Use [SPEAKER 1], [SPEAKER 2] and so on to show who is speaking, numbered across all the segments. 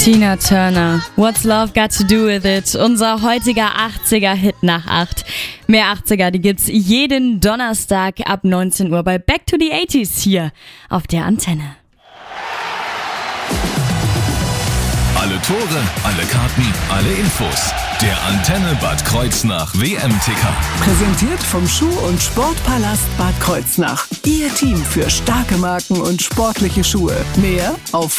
[SPEAKER 1] Tina Turner, What's Love Got to Do With It? Unser heutiger 80er-Hit nach 8. Mehr 80er, die gibt's jeden Donnerstag ab 19 Uhr bei Back to the 80s hier auf der Antenne.
[SPEAKER 2] Alle Tore, alle Karten, alle Infos. Der Antenne Bad Kreuznach WM-Ticker.
[SPEAKER 3] Präsentiert vom Schuh- und Sportpalast Bad Kreuznach. Ihr Team für starke Marken und sportliche Schuhe. Mehr auf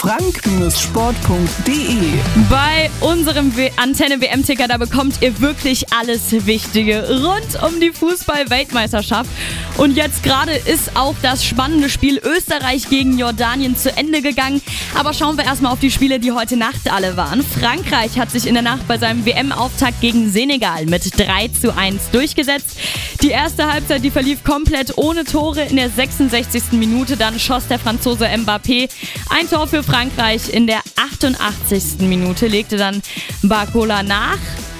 [SPEAKER 3] frank-sport.de.
[SPEAKER 1] Bei unserem Antenne WM-Ticker, da bekommt ihr wirklich alles Wichtige rund um die Fußball-Weltmeisterschaft. Und jetzt gerade ist auch das spannende Spiel Österreich gegen Jordanien zu Ende gegangen. Aber schauen wir erstmal auf die Spiele, die heute Nacht alle waren. Frankreich hat sich in der Nacht bei seinem WM-Auftakt gegen Senegal mit 3:1 durchgesetzt. Die erste Halbzeit, die verlief komplett ohne Tore. In der 66. Minute dann schoss der Franzose Mbappé ein Tor für Frankreich. In der 88. Minute legte dann Barcola nach.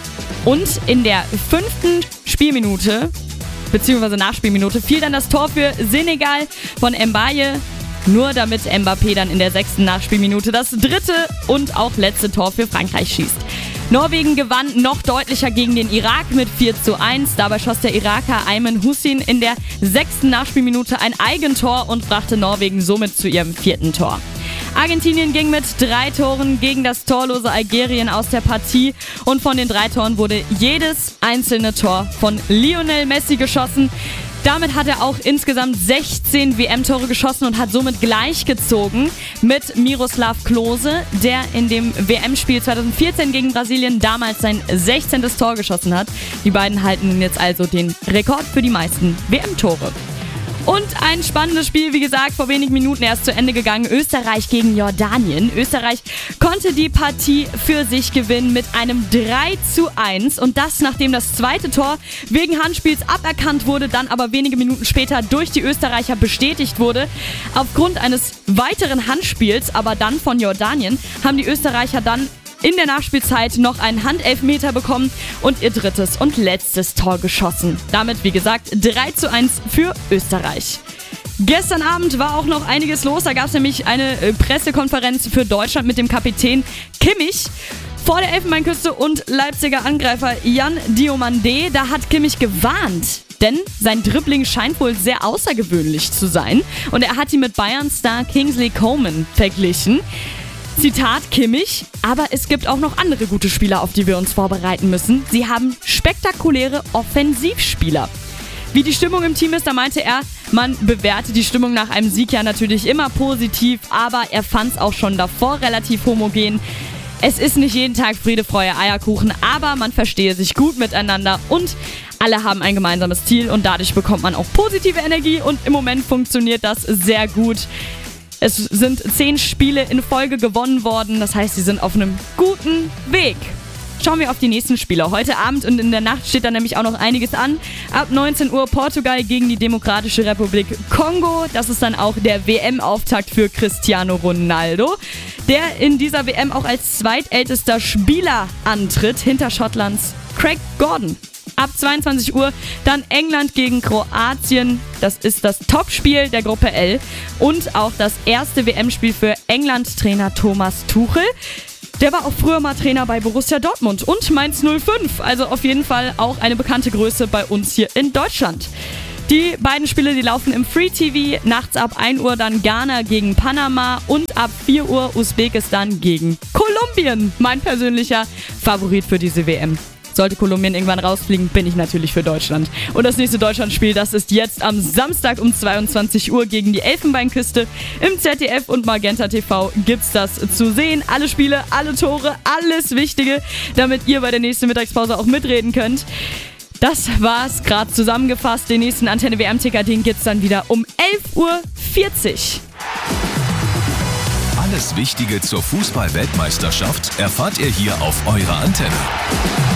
[SPEAKER 1] Und in der 5. Spielminute, beziehungsweise Nachspielminute, fiel dann das Tor für Senegal von Mbaye. Nur damit Mbappé dann in der 6. Nachspielminute das 3. und auch letzte Tor für Frankreich schießt. Norwegen gewann noch deutlicher gegen den Irak mit 4:1. Dabei schoss der Iraker Ayman Hussein in der 6. Nachspielminute ein Eigentor und brachte Norwegen somit zu ihrem 4. Tor. Argentinien ging mit 3 Toren gegen das torlose Algerien aus der Partie und von den 3 Toren wurde jedes einzelne Tor von Lionel Messi geschossen. Damit hat er auch insgesamt 16 WM-Tore geschossen und hat somit gleichgezogen mit Miroslav Klose, der in dem WM-Spiel 2014 gegen Brasilien damals sein 16. Tor geschossen hat. Die beiden halten jetzt also den Rekord für die meisten WM-Tore. Und ein spannendes Spiel, wie gesagt, vor wenigen Minuten erst zu Ende gegangen. Österreich gegen Jordanien. Österreich konnte die Partie für sich gewinnen mit einem 3:1. Und das, nachdem das zweite Tor wegen Handspiels aberkannt wurde, dann aber wenige Minuten später durch die Österreicher bestätigt wurde. Aufgrund eines weiteren Handspiels, aber dann von Jordanien, haben die Österreicher dann in der Nachspielzeit noch einen Handelfmeter bekommen und ihr 3. und letztes Tor geschossen. Damit, wie gesagt, 3:1 für Österreich. Gestern Abend war auch noch einiges los. Da gab es nämlich eine Pressekonferenz für Deutschland mit dem Kapitän Kimmich. Vor der Elfenbeinküste und Leipziger Angreifer Jan Diomande, da hat Kimmich gewarnt. Denn sein Dribbling scheint wohl sehr außergewöhnlich zu sein. Und er hat ihn mit Bayern-Star Kingsley Coman verglichen. Zitat Kimmich, aber es gibt auch noch andere gute Spieler, auf die wir uns vorbereiten müssen. Sie haben spektakuläre Offensivspieler. Wie die Stimmung im Team ist, da meinte er, man bewerte die Stimmung nach einem Sieg ja natürlich immer positiv, aber er fand es auch schon davor relativ homogen. Es ist nicht jeden Tag Friede, Freude, Eierkuchen, aber man verstehe sich gut miteinander und alle haben ein gemeinsames Ziel und dadurch bekommt man auch positive Energie und im Moment funktioniert das sehr gut. Es sind 10 Spiele in Folge gewonnen worden, das heißt, sie sind auf einem guten Weg. Schauen wir auf die nächsten Spiele. Heute Abend und in der Nacht steht da nämlich auch noch einiges an. Ab 19 Uhr Portugal gegen die Demokratische Republik Kongo. Das ist dann auch der WM-Auftakt für Cristiano Ronaldo, der in dieser WM auch als zweitältester Spieler antritt, hinter Schottlands Craig Gordon. Ab 22 Uhr dann England gegen Kroatien. Das ist das Topspiel der Gruppe L und auch das erste WM-Spiel für England-Trainer Thomas Tuchel. Der war auch früher mal Trainer bei Borussia Dortmund und Mainz 05. Also auf jeden Fall auch eine bekannte Größe bei uns hier in Deutschland. Die beiden Spiele, die laufen im Free TV. Nachts ab 1 Uhr dann Ghana gegen Panama und ab 4 Uhr Usbekistan gegen Kolumbien. Mein persönlicher Favorit für diese WM. Sollte Kolumbien irgendwann rausfliegen, bin ich natürlich für Deutschland. Und das nächste Deutschlandspiel, das ist jetzt am Samstag um 22 Uhr gegen die Elfenbeinküste. Im ZDF und Magenta TV gibt's das zu sehen. Alle Spiele, alle Tore, alles Wichtige, damit ihr bei der nächsten Mittagspause auch mitreden könnt. Das war's gerade zusammengefasst. Den nächsten Antenne WM-Ticker, den gibt's dann wieder um 11:40 Uhr.
[SPEAKER 2] Alles Wichtige zur Fußball-Weltmeisterschaft erfahrt ihr hier auf eurer Antenne.